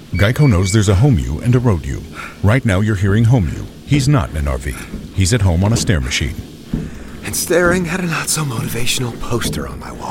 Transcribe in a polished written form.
Geico knows there's a home you and a road you. Right now you're hearing home you. He's not in an RV. He's at home on a stair machine. And staring at a not-so-motivational poster on my wall.